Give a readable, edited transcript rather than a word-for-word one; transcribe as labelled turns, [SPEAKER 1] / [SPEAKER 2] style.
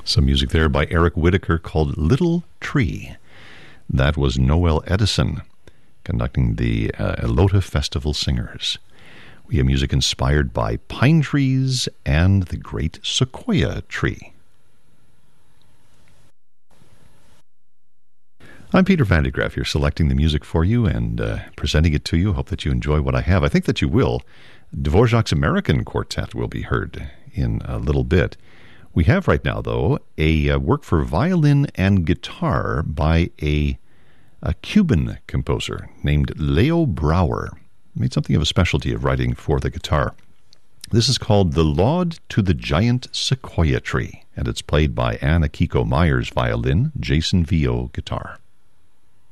[SPEAKER 1] Some music there by Eric Whitacre called Little Tree. That was Noel Edison conducting the Elota Festival Singers. We have music inspired by pine trees and the great sequoia tree. I'm Peter Van de Graaff here, selecting the music for you and presenting it to you. Hope that you enjoy what I have. I think that you will. Dvorak's American Quartet will be heard in a little bit. We have right now, though, a work for violin and guitar by a Cuban composer named Leo Brouwer. Made something of a specialty of writing for the guitar. This is called The Laud to the Giant Sequoia Tree, and it's played by Anna Kiko Myers violin, Jason Vio guitar.